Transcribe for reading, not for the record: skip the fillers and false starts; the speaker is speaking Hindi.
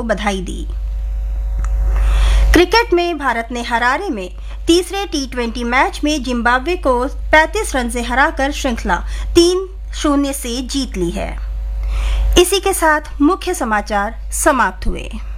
को बधाई दी। क्रिकेट में भारत ने हरारे में तीसरे टी20 मैच में जिम्बाब्वे को 35 रन से हराकर श्रृंखला 3-0 से जीत ली है। इसी के साथ मुख्य समाचार समाप्त हुए।